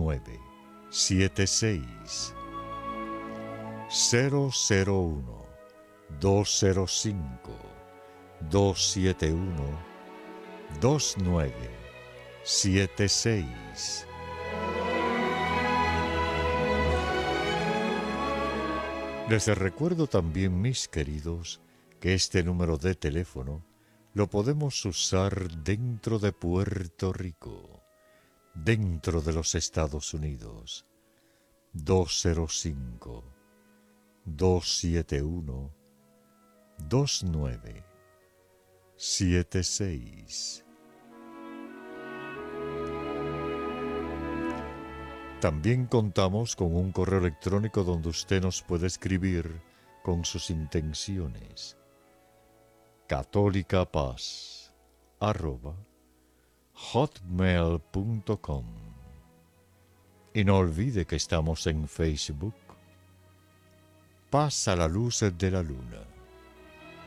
2976 001 205 271 2976. Les recuerdo también, mis queridos, que este número de teléfono lo podemos usar dentro de Puerto Rico, dentro de los Estados Unidos. 205 271 2976. También contamos con un correo electrónico donde usted nos puede escribir con sus intenciones. catolicapaz@hotmail.com. Y no olvide que estamos en Facebook. Paz a la luz de la luna.